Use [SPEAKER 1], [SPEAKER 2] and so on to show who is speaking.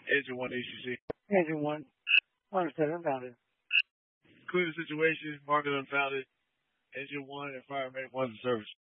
[SPEAKER 1] Engine 1 ACC.
[SPEAKER 2] Engine 1. Understood. Unfounded.
[SPEAKER 1] Clear the situation. Market unfounded. Engine 1 and Fire Medic 1's in service.